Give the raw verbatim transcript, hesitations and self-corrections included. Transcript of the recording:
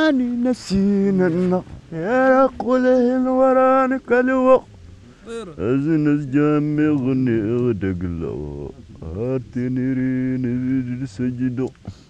أني نسينا النار يا قوله ورانك الوقت أزنز جامي غني غدق لو هاتني رين سجدو